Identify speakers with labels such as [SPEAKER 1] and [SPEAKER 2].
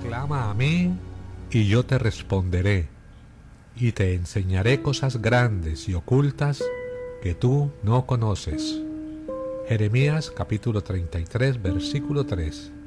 [SPEAKER 1] Clama a mí y yo te responderé, y te enseñaré cosas grandes y ocultas que tú no conoces. Jeremías capítulo 33, versículo 3.